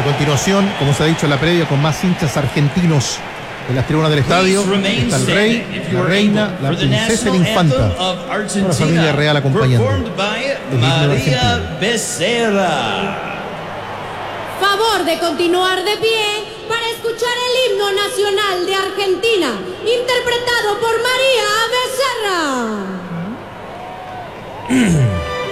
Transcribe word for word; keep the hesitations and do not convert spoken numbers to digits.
continuación, como se ha dicho en la previa, con más hinchas argentinos en las tribunas del estadio, está el rey, la reina, la princesa y la infanta, una familia real acompañando el himno de Argentina. Favor de continuar de pie para escuchar el himno nacional de Argentina, interpretado por